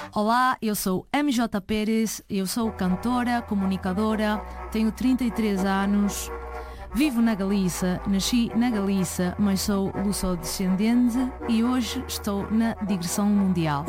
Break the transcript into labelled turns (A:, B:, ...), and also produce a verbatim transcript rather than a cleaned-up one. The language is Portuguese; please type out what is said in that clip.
A: Olá, eu sou M J Pérez, eu sou cantora, comunicadora, tenho trinta e três anos, vivo na Galiza, nasci na Galiza, mas sou luso-descendente e hoje estou na digressão mundial.